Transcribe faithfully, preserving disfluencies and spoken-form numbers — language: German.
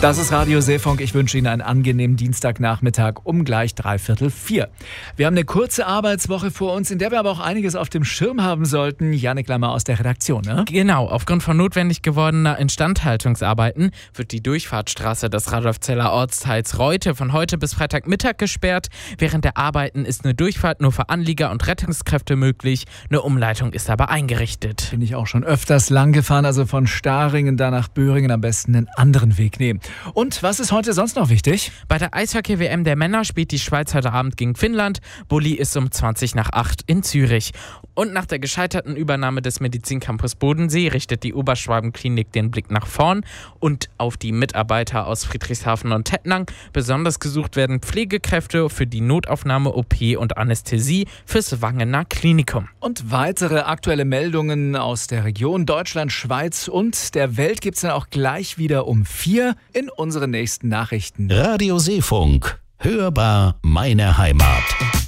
Das ist Radio Seefunk. Ich wünsche Ihnen einen angenehmen Dienstagnachmittag um gleich dreiviertel vier. Wir haben eine kurze Arbeitswoche vor uns, in der wir aber auch einiges auf dem Schirm haben sollten. Jannik Lammer aus der Redaktion, ne? Genau, aufgrund von notwendig gewordener Instandhaltungsarbeiten wird die Durchfahrtsstraße des Radolfzeller Ortsteils Reute von heute bis Freitagmittag gesperrt. Während der Arbeiten ist eine Durchfahrt nur für Anlieger und Rettungskräfte möglich. Eine Umleitung ist aber eingerichtet. Bin ich auch schon öfters lang gefahren, also von Staringen da nach Böhringen am besten einen anderen Weg nehmen. Und was ist heute sonst noch wichtig? Bei der Eishockey-W M der Männer spielt die Schweiz heute Abend gegen Finnland. Bulli ist um zwanzig nach acht in Zürich. Und nach der gescheiterten Übernahme des Medizincampus Bodensee richtet die Oberschwaben-Klinik den Blick nach vorn und auf die Mitarbeiter aus Friedrichshafen und Tettnang. Besonders gesucht werden Pflegekräfte für die Notaufnahme, O P und Anästhesie fürs Wangener Klinikum. Und weitere aktuelle Meldungen aus der Region Deutschland, Schweiz und der Welt gibt es dann auch gleich wieder um vier in unseren nächsten Nachrichten. Radio Seefunk. Hörbar meine Heimat.